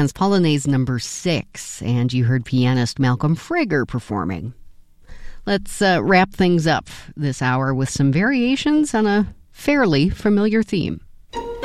Chopin's Polonaise No. 6, and you heard pianist Malcolm Frager performing. Let's wrap things up this hour with some variations on a fairly familiar theme.